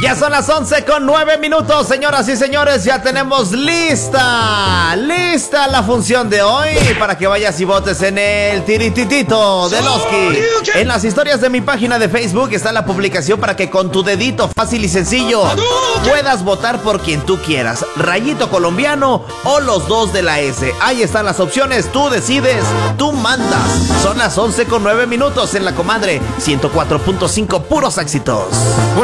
Ya son las 11:09, señoras y señores. Ya tenemos lista la función de hoy para que vayas y votes en el tirititito de Loski. En las historias de mi página de Facebook está la publicación para que con tu dedito fácil y sencillo puedas votar por quien tú quieras, Rayito Colombiano o los dos de la S. Ahí están las opciones, tú decides, tú mandas. Son las 11:09 en la comadre 104.5, puros éxitos.